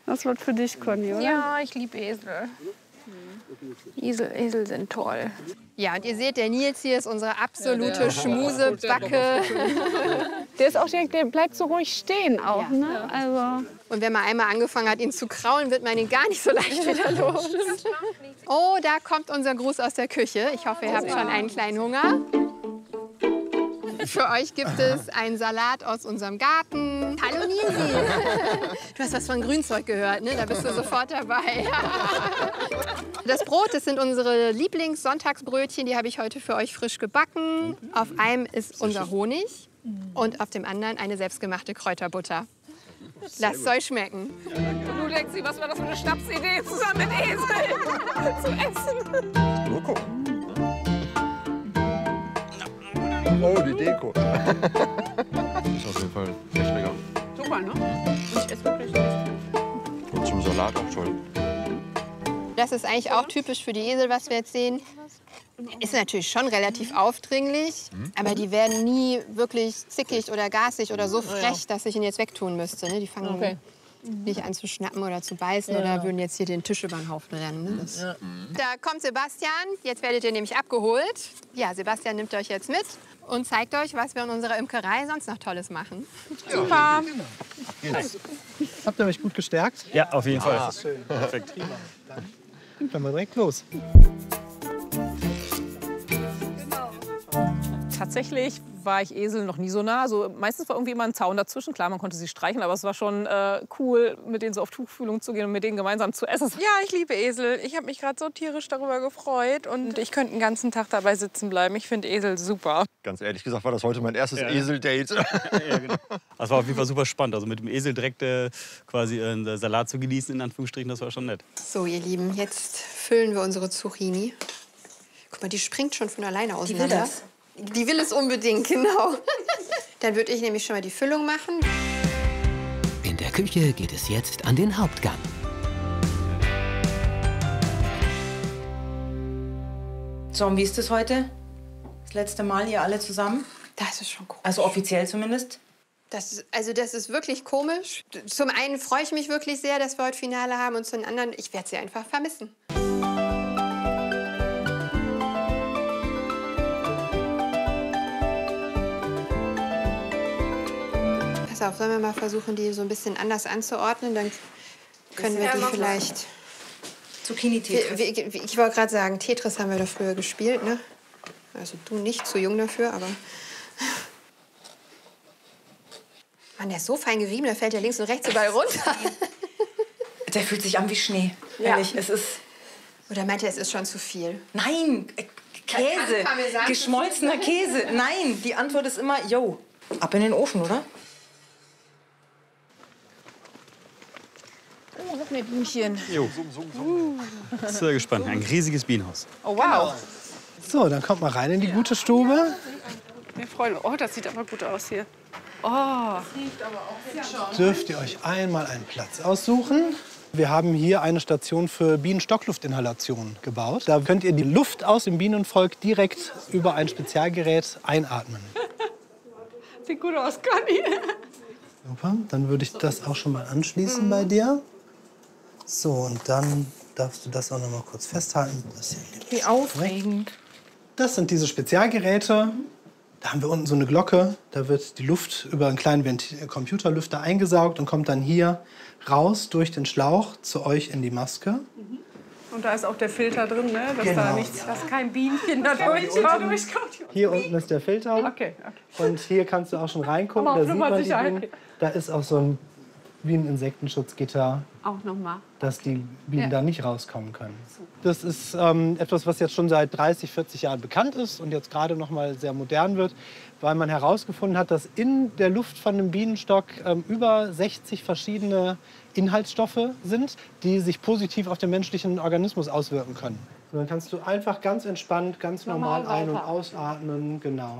Das wird für dich, Conny, oder? Ja, ich liebe Esel. Esel sind toll. Ja, und ihr seht, der Nils hier ist unsere absolute Schmusebacke. Der ist auch direkt, der bleibt so ruhig stehen auch, ne? Also. Und wenn man einmal angefangen hat, ihn zu kraulen, wird man ihn gar nicht so leicht wieder los. Oh, da kommt unser Gruß aus der Küche. Ich hoffe, ihr habt schon einen kleinen Hunger. Für euch gibt es einen Salat aus unserem Garten. Hallo Nilsi. Du hast was von Grünzeug gehört, ne? Da bist du sofort dabei. Das Brot, das sind unsere Lieblings-Sonntagsbrötchen. Die habe ich heute für euch frisch gebacken. Auf einem ist unser Honig und auf dem anderen eine selbstgemachte Kräuterbutter. Lasst es euch schmecken. Du Lexi, was war das für eine Schnapsidee, zusammen mit Esel zu essen? Loco. Oh, die Deko. Ist auf jeden Fall echt lecker. Super, ne? Und ich esse wirklich nicht. Und zum Salat auch toll. Das ist eigentlich auch typisch für die Esel, was wir jetzt sehen. Ist natürlich schon relativ aufdringlich, aber die werden nie wirklich zickig oder gasig oder so frech, dass ich ihn jetzt wegtun müsste. Ne? Die fangen nicht an zu schnappen oder zu beißen oder würden jetzt hier den Tisch über den Haufen rennen. Ne? Da kommt Sebastian, jetzt werdet ihr nämlich abgeholt. Ja, Sebastian nimmt euch jetzt mit und zeigt euch, was wir in unserer Imkerei sonst noch Tolles machen. Super! Habt ihr euch gut gestärkt? Ja, auf jeden Fall. Das ist schön. Perfekt. Dann können wir direkt los. Tatsächlich war ich Esel noch nie so nah. Also meistens war irgendwie immer ein Zaun dazwischen. Klar, man konnte sie streicheln, aber es war schon cool, mit denen so auf Tuchfühlung zu gehen und mit denen gemeinsam zu essen. Ja, ich liebe Esel. Ich habe mich gerade so tierisch darüber gefreut und ich könnte den ganzen Tag dabei sitzen bleiben. Ich finde Esel super. Ganz ehrlich gesagt war das heute mein erstes Esel-Date. Ja, genau. Das war auf jeden Fall super spannend. Also mit dem Esel direkt quasi einen Salat zu genießen, in Anführungsstrichen, das war schon nett. So, ihr Lieben, jetzt füllen wir unsere Zucchini. Guck mal, die springt schon von alleine auseinander. Die will es unbedingt, genau. Dann würde ich nämlich schon mal die Füllung machen. In der Küche geht es jetzt an den Hauptgang. So, und wie ist das heute? Das letzte Mal ihr alle zusammen? Das ist schon komisch. Also offiziell zumindest? Das ist wirklich komisch. Zum einen freue ich mich wirklich sehr, dass wir heute Finale haben und zum anderen, ich werde sie einfach vermissen. Pass auf, sollen wir mal versuchen, die so ein bisschen anders anzuordnen? Dann können wir die vielleicht... Zucchini-Tetris. Ich wollte gerade sagen, Tetris haben wir da früher gespielt, ne? Also du nicht, zu jung dafür, aber... Mann, der ist so fein gerieben, der fällt ja links und rechts überall runter. Der fühlt sich an wie Schnee. Ehrlich, es ist... Oder meint er, es ist schon zu viel? Nein, Käse, geschmolzener Käse. Nein, die Antwort ist immer, yo, ab in den Ofen, oder? Oh, noch mehr Bienchen. Jo. Sehr gespannt. Ein riesiges Bienenhaus. Oh, wow. So, dann kommt mal rein in die gute Stube. Wir freuen uns. Oh, das sieht aber gut aus hier. Oh. Dürft ihr euch einmal einen Platz aussuchen. Wir haben hier eine Station für Bienenstockluftinhalation gebaut. Da könnt ihr die Luft aus dem Bienenvolk direkt über ein Spezialgerät einatmen. Sieht gut aus, Conny. Super, dann würde ich das auch schon mal anschließen bei dir. So, und dann darfst du das auch noch mal kurz festhalten. Das hier Wie aufregend. Das sind diese Spezialgeräte. Da haben wir unten so eine Glocke. Da wird die Luft über einen kleinen Computerlüfter eingesaugt und kommt dann hier raus durch den Schlauch zu euch in die Maske. Und da ist auch der Filter drin, ne? Dass Genau. da nichts, dass kein Bienchen da durchkommt. Hier unten ist der Filter. Okay. Und hier kannst du auch schon reingucken. Aber Da auch sieht man die Sicherheit. Bienen. Da ist auch so ein Bieneninsektenschutzgitter, Auch nochmal. dass die Bienen da nicht rauskommen können. Das ist etwas, was jetzt schon seit 30, 40 Jahren bekannt ist und jetzt gerade noch mal sehr modern wird, weil man herausgefunden hat, dass in der Luft von einem Bienenstock über 60 verschiedene Inhaltsstoffe sind, die sich positiv auf den menschlichen Organismus auswirken können. So, dann kannst du einfach ganz entspannt, ganz normal ein- und ausatmen. Genau.